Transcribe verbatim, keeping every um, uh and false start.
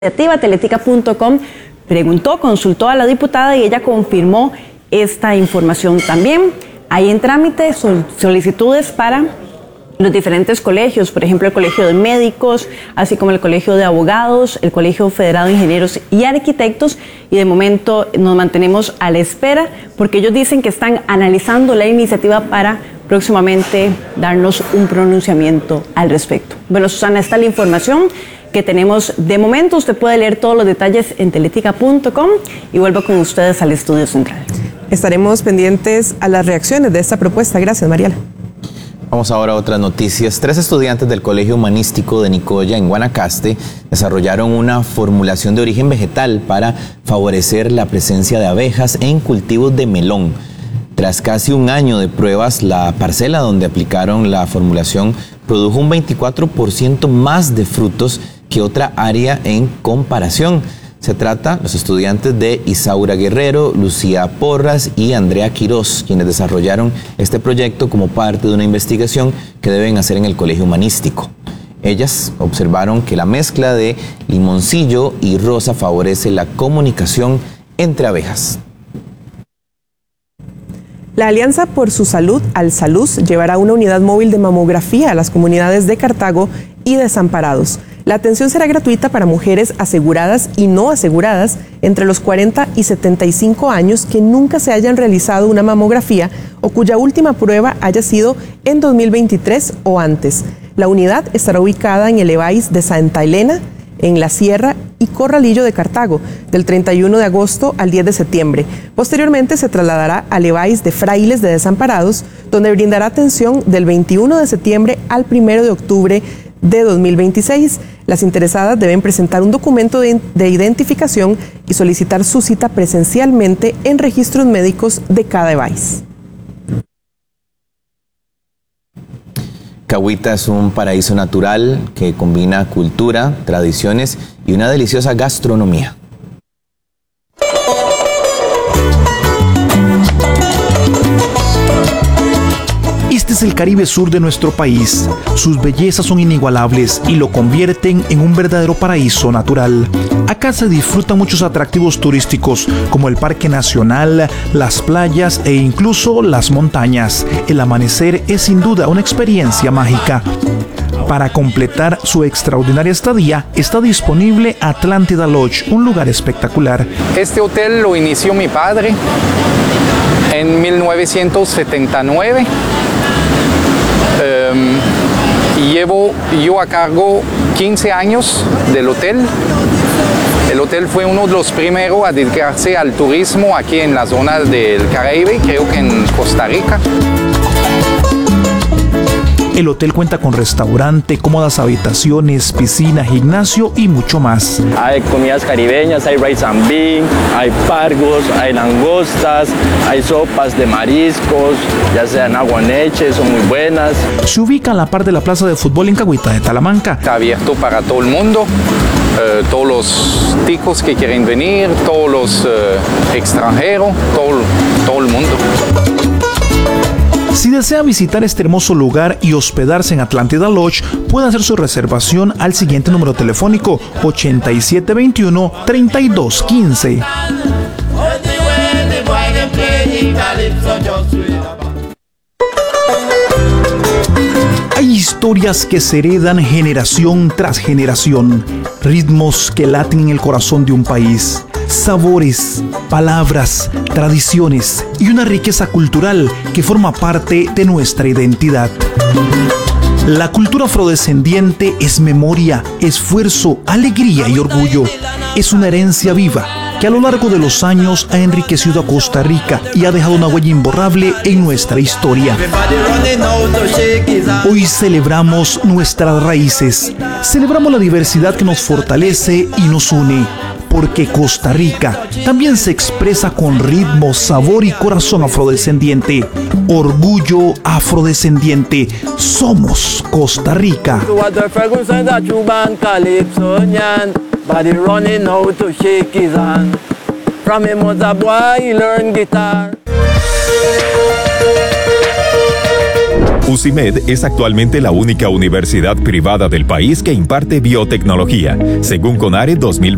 Teletica punto com preguntó, consultó a la diputada y ella confirmó esta información también. Hay en trámite sol- solicitudes para los diferentes colegios, por ejemplo el Colegio de Médicos, así como el Colegio de Abogados, el Colegio Federado de Ingenieros y Arquitectos, y de momento nos mantenemos a la espera porque ellos dicen que están analizando la iniciativa para próximamente darnos un pronunciamiento al respecto. Bueno, Susana, esta es la información que tenemos de momento. Usted puede leer todos los detalles en teletica punto com y vuelvo con ustedes al estudio central. Estaremos pendientes a las reacciones de esta propuesta. Gracias, Mariela. Vamos ahora a otras noticias. Tres estudiantes del Colegio Humanístico de Nicoya, en Guanacaste, desarrollaron una formulación de origen vegetal para favorecer la presencia de abejas en cultivos de melón. Tras casi un año de pruebas, la parcela donde aplicaron la formulación produjo un veinticuatro por ciento más de frutos que otra área en comparación. Se trata de los estudiantes de Isaura Guerrero, Lucía Porras y Andrea Quiroz, quienes desarrollaron este proyecto como parte de una investigación que deben hacer en el Colegio Humanístico. Ellas observaron que la mezcla de limoncillo y rosa favorece la comunicación entre abejas. La Alianza por su Salud, Alsaluz, llevará una unidad móvil de mamografía a las comunidades de Cartago y Desamparados. La atención será gratuita para mujeres aseguradas y no aseguradas entre los cuarenta y setenta y cinco años que nunca se hayan realizado una mamografía o cuya última prueba haya sido en dos mil veintitrés o antes. La unidad estará ubicada en el EVAIS de Santa Elena, en La Sierra y Corralillo de Cartago, del treinta y uno de agosto al diez de septiembre. Posteriormente se trasladará al EVAIS de Frailes de Desamparados, donde brindará atención del veintiuno de septiembre al primero de octubre de dos mil veintiséis. Las interesadas deben presentar un documento de, de identificación y solicitar su cita presencialmente en registros médicos de cada EVAIS. Cahuita es un paraíso natural que combina cultura, tradiciones y una deliciosa gastronomía. Este es el Caribe sur de nuestro país. Sus bellezas son inigualables y lo convierten en un verdadero paraíso natural. Acá se disfrutan muchos atractivos turísticos como el Parque Nacional, las playas e incluso las montañas. El amanecer es sin duda una experiencia mágica. Para completar su extraordinaria estadía, está disponible Atlántida Lodge, un lugar espectacular. Este hotel lo inició mi padre en mil novecientos setenta y nueve. Um, y llevo yo a cargo quince años del hotel. El hotel fue uno de los primeros a dedicarse al turismo aquí en la zona del Caribe, creo que en Costa Rica. El hotel cuenta con restaurante, cómodas habitaciones, piscina, gimnasio y mucho más. Hay comidas caribeñas, hay rice and bean, hay pargos, hay langostas, hay sopas de mariscos, ya sean aguaneche, son muy buenas. Se ubica a la par de la plaza de fútbol en Cahuita de Talamanca. Está abierto para todo el mundo, eh, todos los ticos que quieren venir, todos los eh, extranjeros, todo, todo el mundo. Si desea visitar este hermoso lugar y hospedarse en Atlántida Lodge, puede hacer su reservación al siguiente número telefónico ochenta y siete veintiuno, treinta y dos quince. Hay historias que se heredan generación tras generación, ritmos que laten en el corazón de un país, sabores, palabras, tradiciones y una riqueza cultural que forma parte de nuestra identidad. La cultura afrodescendiente es memoria, esfuerzo, alegría y orgullo. Es una herencia viva que a lo largo de los años ha enriquecido a Costa Rica y ha dejado una huella imborrable en nuestra historia. Hoy celebramos nuestras raíces, celebramos la diversidad que nos fortalece y nos une, porque Costa Rica también se expresa con ritmo, sabor y corazón afrodescendiente. Orgullo afrodescendiente. Somos Costa Rica. UCIMED es actualmente la única universidad privada del país que imparte biotecnología, según CONARE dos mil veinte.